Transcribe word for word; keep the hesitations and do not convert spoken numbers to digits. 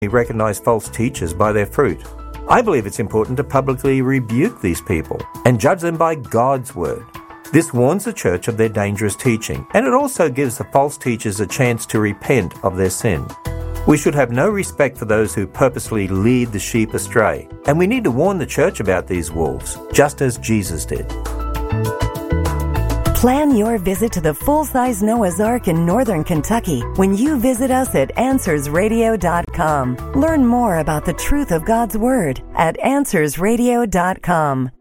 We recognize false teachers by their fruit. I believe it's important to publicly rebuke these people and judge them by God's word. This warns the church of their dangerous teaching, and it also gives the false teachers a chance to repent of their sin. We should have no respect for those who purposely lead the sheep astray, and we need to warn the church about these wolves, just as Jesus did. Plan your visit to the full-size Noah's Ark in northern Kentucky when you visit us at answers radio dot com. Learn more about the truth of God's Word at answers radio dot com.